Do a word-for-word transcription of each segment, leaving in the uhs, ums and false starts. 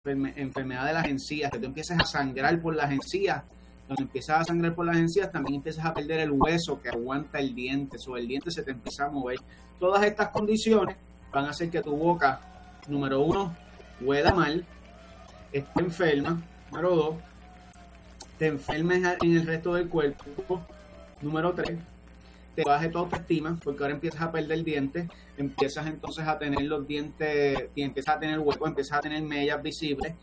enferme, enfermedad de las encías, que tú empiezas a sangrar por las encías. Cuando empiezas a sangrar por las encías, también empiezas a perder el hueso que aguanta el diente, o el diente se te empieza a mover. Todas estas condiciones van a hacer que tu boca, número uno, huela mal, esté enferma, número dos, te enfermes en el resto del cuerpo, número tres, te baje tu autoestima, porque ahora empiezas a perder dientes, empiezas entonces a tener los dientes, y empiezas a tener huecos, empiezas a tener mellas visibles.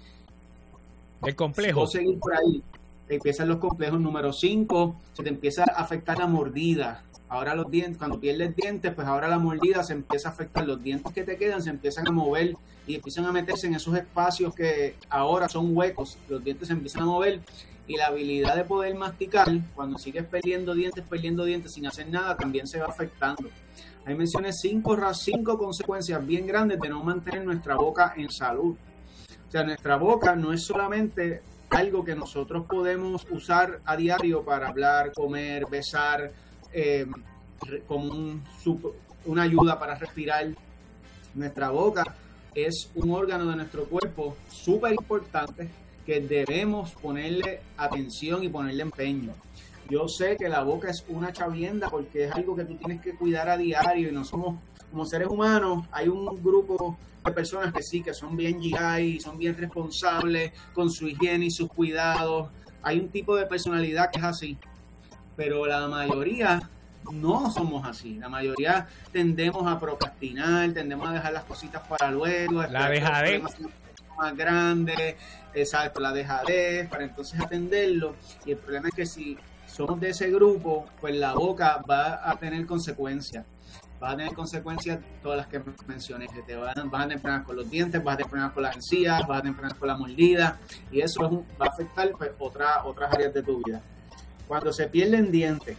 El complejo. Si seguir por ahí, te empiezan los complejos. Número cinco, se te empieza a afectar la mordida. Ahora los dientes, cuando pierdes dientes, pues ahora la mordida se empieza a afectar. Los dientes que te quedan se empiezan a mover y empiezan a meterse en esos espacios que ahora son huecos. Los dientes se empiezan a mover y la habilidad de poder masticar, cuando sigues perdiendo dientes, perdiendo dientes sin hacer nada, también se va afectando. Ahí mencioné cinco, cinco consecuencias bien grandes de no mantener nuestra boca en salud. O sea, nuestra boca no es solamente algo que nosotros podemos usar a diario para hablar, comer, besar, eh, como un, una ayuda para respirar. Nuestra boca es un órgano de nuestro cuerpo súper importante que debemos ponerle atención y ponerle empeño. Yo sé que la boca es una chavienda porque es algo que tú tienes que cuidar a diario y no somos, como seres humanos, hay un grupo de personas que sí, que son bien G I, son bien responsables con su higiene y sus cuidados. Hay un tipo de personalidad que es así, pero la mayoría no somos así. La mayoría tendemos a procrastinar, tendemos a dejar las cositas para luego. La dejadez. Más grande, exacto, la dejadez, para entonces atenderlo. Y el problema es que si somos de ese grupo, pues la boca va a tener consecuencias. Vas a tener consecuencias todas las que mencioné, que te van, vas a tener problemas con los dientes, vas a tener problemas con las encías, vas a tener problemas con la mordida, y eso es un, va a afectar pues, otra, otras áreas de tu vida. Cuando se pierden dientes,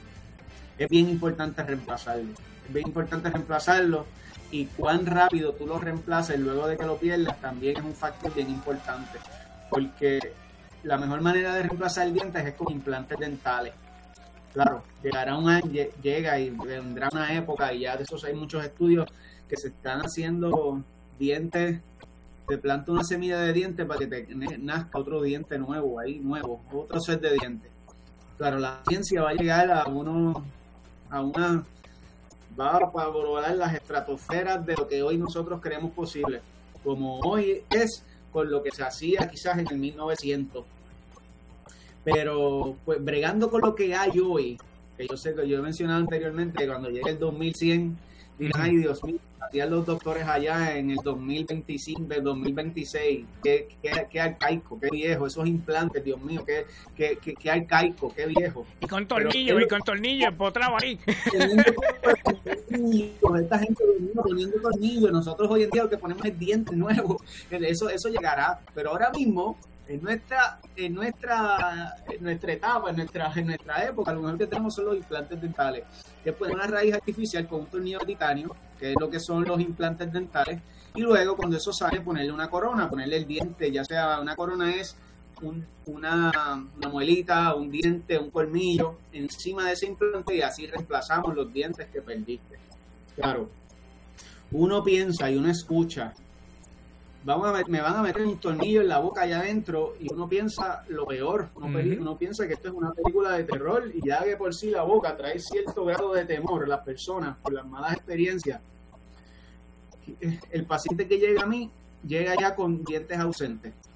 es bien importante reemplazarlo. Es bien importante reemplazarlo, y cuán rápido tú lo reemplaces luego de que lo pierdas también es un factor bien importante, porque la mejor manera de reemplazar dientes es con implantes dentales. Claro, llegará un año, llega y vendrá una época, y ya de esos hay muchos estudios que se están haciendo dientes, te planta una semilla de dientes para que te nazca otro diente nuevo, ahí nuevo, otro set de dientes. Claro, la ciencia va a llegar a uno, a una, va a volar las estratosferas de lo que hoy nosotros creemos posible, como hoy es con lo que se hacía quizás en el mil novecientos. Pero pues bregando con lo que hay hoy, que yo sé que yo he mencionado anteriormente, que cuando llegue el dos mil cien, dirán, ay Dios mío, hacían los doctores allá en el dos mil veinticinco, el dos mil veintiséis, qué, qué, qué arcaico, qué viejo, esos implantes, Dios mío, qué, qué, qué, qué arcaico, qué viejo. Y con tornillos, pero, y con tornillos empotrado ahí. Esta gente poniendo tornillos, nosotros hoy en día lo que ponemos es dientes nuevos, eso, eso llegará, pero ahora mismo, en nuestra, en nuestra, en nuestra etapa, en nuestra, en nuestra época, lo mejor que tenemos son los implantes dentales, que es una raíz artificial con un tornillo de titanio, que es lo que son los implantes dentales, y luego cuando eso sale, ponerle una corona, ponerle el diente, ya sea una corona es un, una, una muelita, un diente, un colmillo, encima de ese implante, y así reemplazamos los dientes que perdiste. Claro, uno piensa y uno escucha, Vamos a, me van a meter un tornillo en la boca allá adentro, y uno piensa lo peor, uno, uh-huh. uno piensa que esto es una película de terror, y ya que por sí la boca trae cierto grado de temor las personas por las malas experiencias. El paciente que llega a mí llega ya con dientes ausentes,